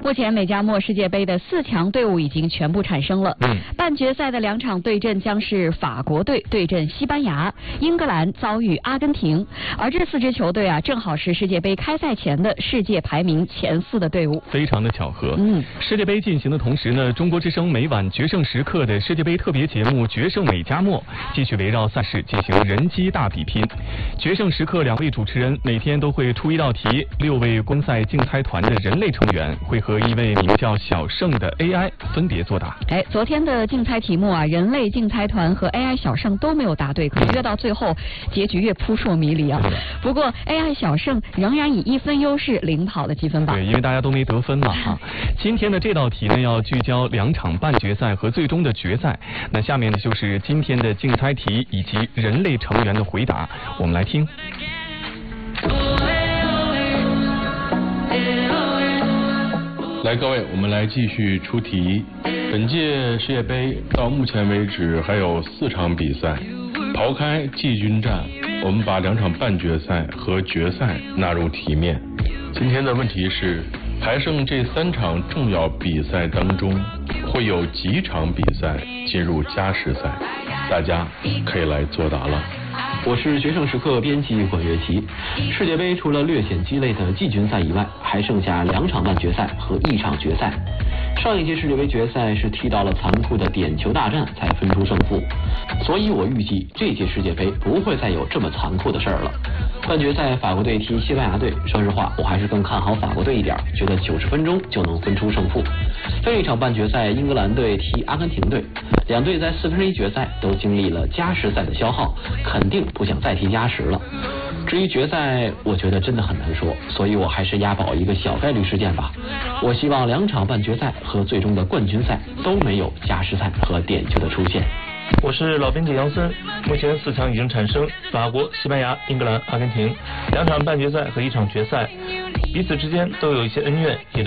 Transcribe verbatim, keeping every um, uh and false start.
目前美加墨世界杯的四强队伍已经全部产生了。 嗯， 半决赛的两场对阵将是法国队对阵西班牙，英格兰遭遇阿根廷。而这四支球队啊，正好是世界杯开赛前的世界排名前四的队伍， 非常的巧合。 嗯， 世界杯进行的同时呢，中国之声每晚决胜时刻的世界杯特别节目《决胜美加墨》继续围绕赛事进行人机大比拼。决胜时刻两位主持人每天都会出一道题，六位观赛竞猜团的人类成员会和一位名叫小胜的 A I 分别作答。 哎，昨天的竞猜题目啊，人类竞猜团和 A I 小胜都没有答对，可是越到最后，结局越扑朔迷离啊。不过 A I 小胜仍然以一分优势领跑了积分榜。 对，因为大家都没得分嘛哈。今天的这道题呢，要聚焦两场半决赛和最终的决赛。那下面呢，就是今天的竞猜题以及人类成员的回答，我们来听。 来，各位，我们来继续出题。本届世界杯到目前为止还有四场比赛，刨开季军战，我们把两场半决赛和决赛纳入题面。今天的问题是，还剩这三场重要比赛当中，会有几场比赛进入加时赛？大家可以来作答了。 我是决胜时刻编辑管乐琪。世界杯除了略显鸡肋的季军赛以外，还剩下两场半决赛和一场决赛。上一届世界杯决赛是踢到了残酷的点球大战才分出胜负，所以我预计这届世界杯不会再有这么残酷的事儿了。半决赛法国队踢西班牙队，说实话我还是更看好法国队一点，觉得九十分钟就能分出胜负。另一场半决赛英格兰队踢阿根廷队，两队在四分之一决赛都经历了加时赛的消耗，肯定不想再踢加时了。至于决赛，我觉得真的很难说，所以我还是押宝一个小概率事件吧。我希望两场半决赛和最终的冠军赛都没有加时赛和点球的出现。 我是老编辑杨森，目前四强已经产生，法国、西班牙、英格兰、阿根廷，两场半决赛和一场决赛，彼此之间都有一些恩怨，也